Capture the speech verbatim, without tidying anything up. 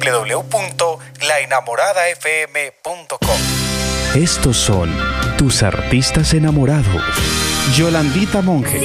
w w w punto la enamorada f m punto com. Estos son tus artistas enamorados. Yolandita Monge,